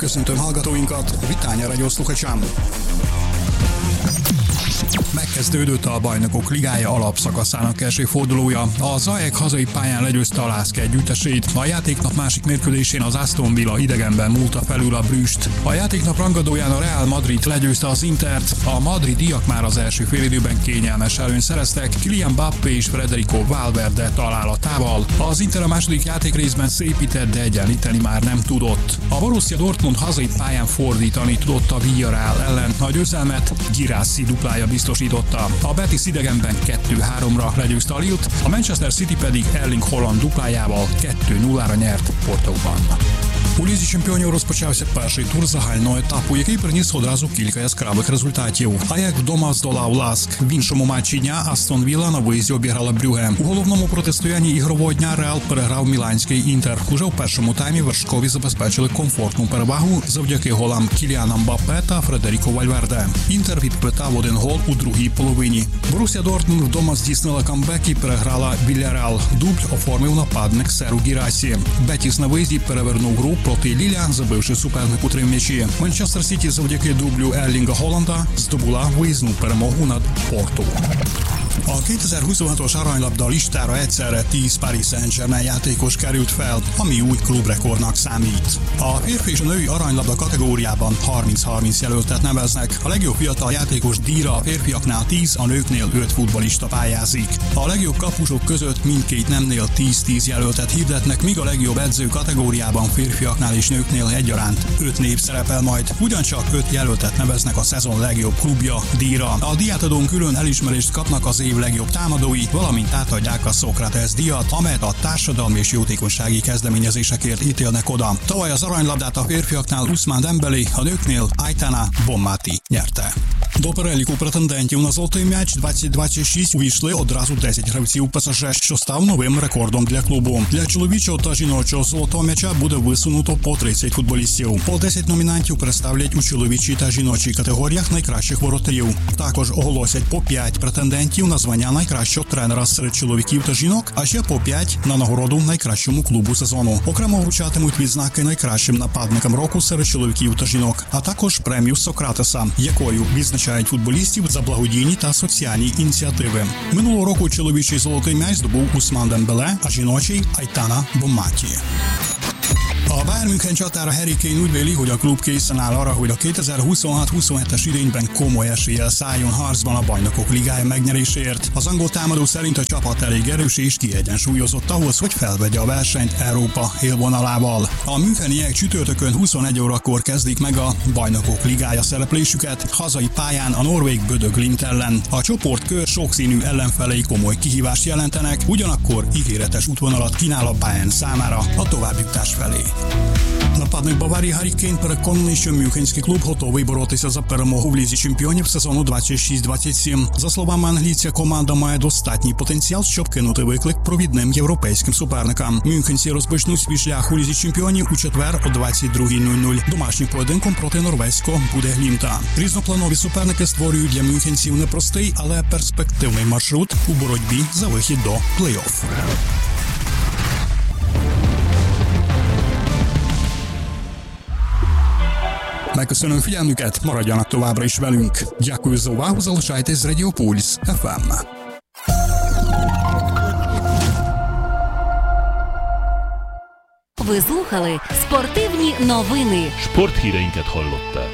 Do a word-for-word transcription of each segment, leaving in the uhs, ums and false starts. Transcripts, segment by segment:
Köszöntöm hallgatóinkat, Vitánya radioszluchacsám! Megkezdődött a Bajnokok Ligája alapszakaszának első fordulója. A Zajek hazai pályán legyőzte a Lászk együttesét. A játéknap másik mérkőzésén az Aston Villa idegenben múlta felül a Brüst. A játéknap rangadóján a Real Madrid legyőzte az Intert. A madridiak már az első félidőben kényelmes előnyt szereztek, Kylian Mbappé és Federico Valverde találatával. Az Inter a második játékrészben szépített, de egyenlíteni már nem tudott. A Borussia Dortmund hazai pályán fordítani tudott a Villarreal ellen. A győzelmet Girassi duplája biztosította. A Betis idegenben kettő háromra legyőzte a Lille-t, a Manchester City pedig Erling Haaland duplájával kettő nullára nyert Portóban. У Лізі чемпіонів розпочався перший тур загального етапу, який приніс одразу кілька яскравих результатів. Аякс вдома здолав Ласк. В іншому матчі дня Астон Вілла на виїзді обіграла Брюгге. У головному протистоянні ігрового дня Реал переграв міланський Інтер. Уже в першому таймі вершкові забезпечили комфортну перевагу завдяки голам Кіліана Мбаппе та Фредеріко Вальверде. Інтер відквитав один гол у другій половині. Борусія Дортмунд вдома здійснила камбек і переграла Villarreal. Дубль оформив нападник Серу Гірасі. Бетіс на виїзді перевернув гру проти Ліля, забивши супернику три м'ячі. Манчестер Сіті завдяки дублю Ерлінга Холланда здобула виїзну перемогу над Порту. A kétezer-huszonhatos aranylabda listára egyszerre tíz Paris Saint-Germain játékos került fel, ami új klubrekordnak számít. A férfi és a női aranylabda kategóriában harminc-harminc jelöltet neveznek. A legjobb fiatal játékos díjra a férfiaknál tíz, a nőknél öt futballista pályázik. A legjobb kapusok között mindkét nemnél tíz-tíz jelöltet hirdetnek, míg a legjobb edző kategóriában férfiaknál és nőknél egyaránt öt név szerepel majd. Ugyancsak öt jelöltet neveznek a szezon legjobb klubja díjra. A díjátadón külön elismerést kapnak az év legjobb támadói, valamint átadják a Sokrates díjat, amelyet a társadalmi és jótékonysági kezdeményezésekért ítélnek oda. Tavaly az aranylabdát a férfiaknál Ousmane Dembélé, a nőknél Aitana Bonmati nyerte. До переліку претендентів на золотий м'яч двадцять двадцять шість увійшли одразу десять гравців ПСЖ, що став новим рекордом для клубу. Для чоловічого та жіночого золотого м'яча буде висунуто по тридцять футболістів. По десять номінантів представлять у чоловічій та жіночій категоріях найкращих воротарів. Також оголосять по п'ять претендентів на звання найкращого тренера серед чоловіків та жінок, а ще по п'ять на нагороду найкращому клубу сезону. Окремо вручатимуть відзнаки найкращим нападникам року серед чоловіків та жінок, а також премію Сократеса, якою відзначають футболістів за благодійні та соціальні ініціативи. Минулого року чоловічий золотий м'яч здобув Ousmane Dembélé, а жіночий Aitana Bonmati. A Bayern München csatára Harry Kane úgy véli, hogy a klub készen áll arra, hogy a kétezer-huszonhat huszonhetes idényben komoly eséllyel szálljon harcban a Bajnokok Ligája megnyeréséért. Az angol támadó szerint a csapat elég erős és kiegyensúlyozott ahhoz, hogy felvegye a versenyt Európa élvonalával. A müncheniek csütörtökön huszonegy órakor kezdik meg a Bajnokok Ligája szereplésüket hazai pályán a norvég Bodø Glimt ellen. A csoportkör sokszínű ellenfelei komoly kihívást jelentenek, ugyanakkor ígéretes útvonalat kínál a Bayern számára a továbbjutás felé. Нападник Баварії Гаррі Кейн переконаний, що мюнхенський клуб готовий боротися за перемогу в Лізі чемпіонів сезону двадцять шість двадцять сім. За словами англійця, команда має достатній потенціал, щоб кинути виклик провідним європейським суперникам. Мюнхенці розпочнуть свій шлях у Лізі чемпіонів у четвер о двадцять другій нуль нуль. Домашнім поєдинком проти норвезького Бодø Глімта. Різнопланові суперники створюють для мюнхенців непростий, але перспективний маршрут у боротьбі за вихід до плей-офф. Megköszönöm figyelmüket, maradjanak továbbra is velünk. Дякую за увагу, залишайтесь з Радіо Пульс еф ем. Ви слухали спортивні новини. Sporthíreinket hallották.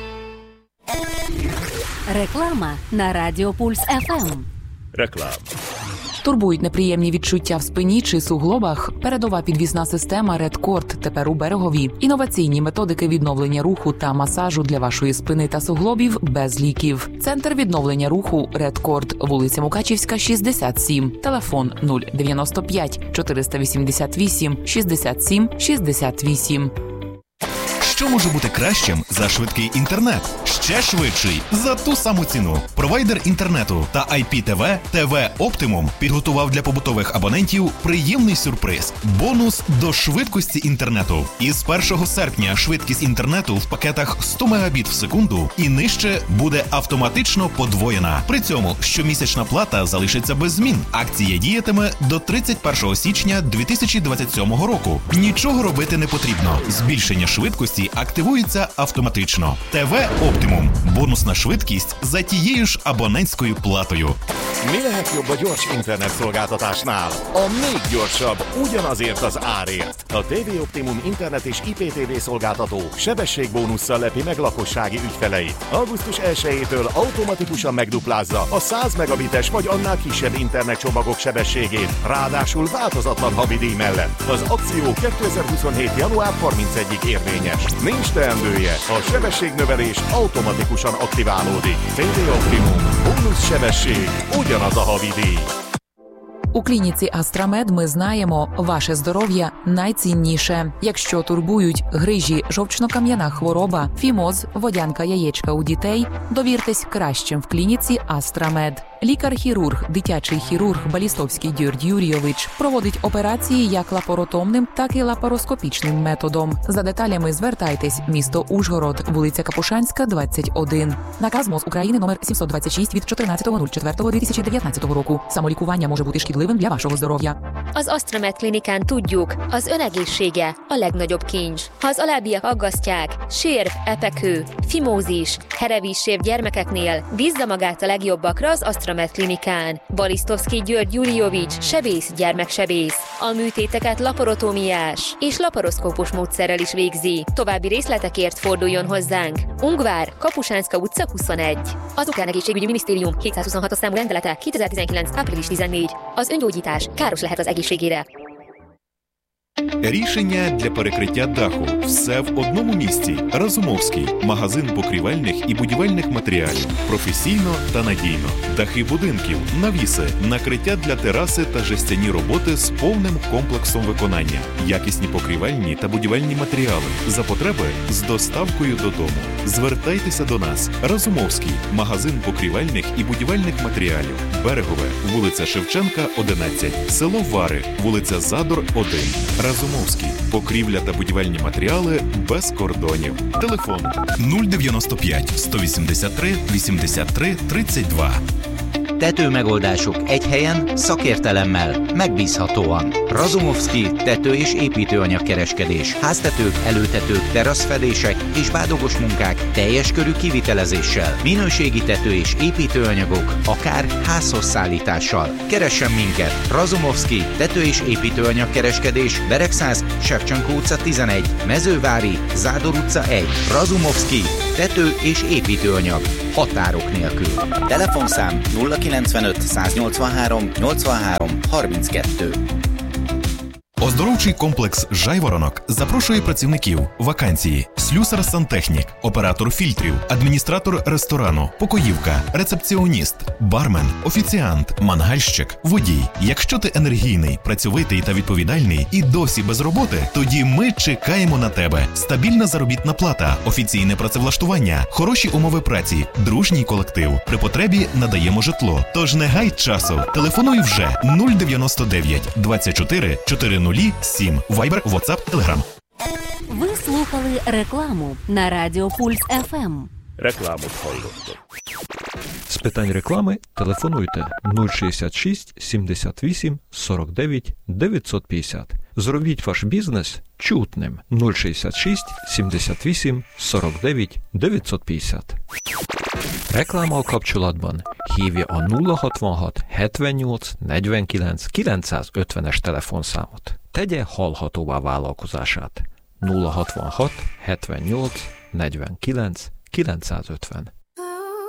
Реклама на Радіо Пульс еф ем. Реклама. Турбують неприємні відчуття в спині чи суглобах? Передова підвісна система Редкорд тепер у Берегові. Інноваційні методики відновлення руху та масажу для вашої спини та суглобів без ліків. Центр відновлення руху Редкорд, вулиця Мукачівська, шістдесят сім. Телефон нуль дев'яносто п'ять чотириста вісімдесят вісім шістдесят сім шістдесят вісім. Що може бути кращим за швидкий інтернет? ще швидший за ту саму ціну. Провайдер інтернету та ай пі ті ві ті ві Optimum підготував для побутових абонентів приємний сюрприз – бонус до швидкості інтернету. Із першого серпня швидкість інтернету в пакетах сто мегабіт в секунду і нижче буде автоматично подвоєна. При цьому щомісячна плата залишиться без змін. Акція діятиме до тридцять першого січня дві тисячі двадцять сьомого року. Нічого робити не потрібно. Збільшення швидкості активується автоматично. ті ві Optimum. Бонусна швидкість за тією ж абонентською платою. Mi lehet jobb a gyors internetszolgáltatásnál? A még gyorsabb, ugyanazért az árért. A té vé Optimum internet és i pé té vé szolgáltató sebességbónusszal lepi meg lakossági ügyfeleit. augusztus elsejétől automatikusan megduplázza a száz megabites vagy annál kisebb internetcsomagok sebességét, ráadásul változatlan havidíj mellett. Az akció kétezer-huszonhét. január harmincegyedikéig érvényes. Nincs teendője, a sebességnövelés automatikusan aktiválódik. té vé Optimum. Bónusz sebesség, ugyanaz a havidíj. У клініці Астрамед ми знаємо, ваше здоров'я найцінніше. Якщо турбують грижі, жовчно-кам'яна хвороба, фімоз, водянка яєчка у дітей, довіртесь кращим в клініці Астрамед. Лікар-хірург, дитячий хірург Балістовський Георг Юрійович проводить операції як лапаротомним, так і лапароскопічним методом. За деталями звертайтесь. Місто Ужгород, вулиця Капушанська, двадцять один. Наказ МОЗ України номер сімсот двадцять шість від чотирнадцятого четвертого дві тисячі дев'ятнадцятого року. Самолікування може бути шкідливим для вашого здоров'я. Az Astramed klinikán tudjuk, az ön egészsége a legnagyobb kincs. Ha az alábbiak aggasztják, sérv, epekő, fimózis, herevízsév gyermekeknél, bízza magát a legjobbakra az Astramed klinikán. Balisztovszky György Julijovics, sebész, gyermeksebész. A műtéteket laparotómiás és laparoszkópos módszerrel is végzi. További részletekért forduljon hozzánk. Ungvár, Kapusánszka utca huszonegy. Az Ukrán Egészségügyi Minisztérium hétszázhuszonhatos számú rendelete kétezer-tizenkilenc. április tizennégy. Az öngyógyítás káros lehet az egészségére. Рішення для перекриття даху. Все в одному місці. Разумовський. Магазин покрівельних і будівельних матеріалів. Професійно та надійно. Дахи будинків, навіси, накриття для тераси та жестяні роботи з повним комплексом виконання. Якісні покрівельні та будівельні матеріали. За потреби з доставкою додому. Звертайтеся до нас. Разумовський. Магазин покрівельних і будівельних матеріалів. Берегове. Вулиця Шевченка, одинадцять. Село Вари. Вулиця Задор, один. Разумовський. Покрівля та будівельні матеріали без korдonів. Телефон нуль дев'яносто п'ять сто вісімдесят три вісімдесят три тридцять два. Tetőmegoldások egy helyen, szakértelemmel, megbízhatóan. Razumowski tető- és építőanyagkereskedés. Háztetők, előtetők, teraszfedések és bádogos munkák teljes körű kivitelezéssel. Minőségi tető- és építőanyagok, akár házhoz szállítással. Keressen minket! Razumowski tető- és építőanyagkereskedés. Beregszáz, Shevchenko utca tizenegy, Mezővári, Zádor utca egy. Razumowski tető- és építőanyag. Határok nélkül. Telefonszám nulla kilencvenöt száznyolcvanhárom nyolcvanhárom harminckettő. Оздоровчий комплекс «Жайворонок» запрошує працівників. Вакансії: слюсар-сантехнік, оператор фільтрів, адміністратор ресторану, покоївка, рецепціоніст, бармен, офіціант, мангальщик, водій. Якщо ти енергійний, працьовитий та відповідальний і досі без роботи, тоді ми чекаємо на тебе. Стабільна заробітна плата, офіційне працевлаштування, хороші умови праці, дружній колектив. При потребі надаємо житло. Тож не гай часу. Телефонуй вже нуль дев'яносто дев'ять двадцять чотири чотиридесят сім. Вайбер, WhatsApp, Telegram. Ви слухали рекламу на Радіо Пульс еф ем. Reklámot hallottak. З питань реклами телефонуйте нуль шістдесят шість сімдесят вісім сорок дев'ять дев'ятсот п'ятдесят. Зробіть ваш бізнес чутним. нуль шістдесят шість сімдесят вісім сорок дев'ять дев'ятсот п'ятдесят. Reklama a kapcsolatban. Hívja a nulla hatvanhat hetvennyolc negyvenkilenc kilencszázötvenes telefonszámot. Tegye hallhatóvá vállalkozását. nulla hatvanhat hetvennyolc negyvenkilenc kilencszázötven.